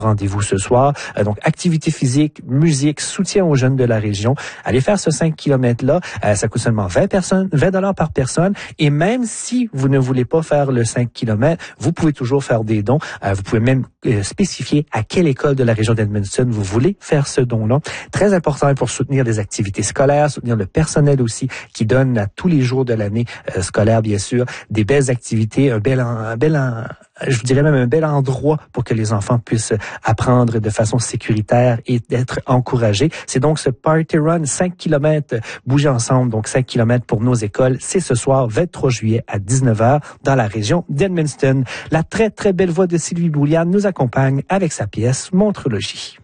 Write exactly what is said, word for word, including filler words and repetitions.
rendez-vous ce soir. Euh, donc, activité physique, musique, soutien aux jeunes de la région. Allez faire ce cinq kilomètres-là. Euh, ça coûte seulement vingt personnes, vingt dollars par personne. Et même si vous ne voulez pas faire le cinq kilomètres, vous pouvez toujours faire des dons. Euh, vous pouvez même euh, spécifier à quelle école de la région d'Edmundston vous voulez faire ce don-là. Très important pour soutenir des activités scolaires, soutenir le personnel aussi qui donne à tous les jours de l'année euh, scolaire, bien sûr, des belles activités, un bel, un bel, un, je vous dirais même un bel endroit pour que les enfants puissent apprendre de façon sécuritaire et d'être encouragés. C'est donc ce Party Run cinq kilomètres, bouger ensemble, donc cinq kilomètres pour nos écoles. C'est ce soir, vingt-trois juillet à dix-neuf heures dans la région d'Edmundston. La très, très belle voix de Sylvie Bouliane nous accompagne avec sa pièce Montrologie.